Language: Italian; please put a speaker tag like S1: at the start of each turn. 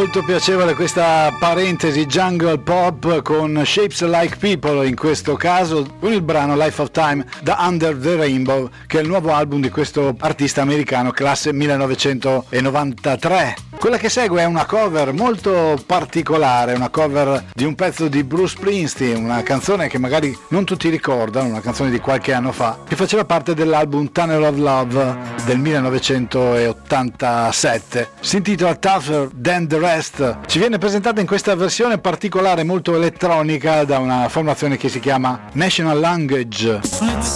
S1: molto piacevole questa parentesi jungle pop con Shapes Like People, in questo caso con il brano Life of Time da Under the Rainbow, che è il nuovo album di questo artista americano classe 1993. Quella che segue è una cover molto particolare, una cover di un pezzo di Bruce Springsteen, una canzone che magari non tutti ricordano, una canzone di qualche anno fa, che faceva parte dell'album Tunnel of Love del 1987. Si intitola Tougher Than the Rest. Ci viene presentata in questa versione particolare molto elettronica da una formazione che si chiama National Language.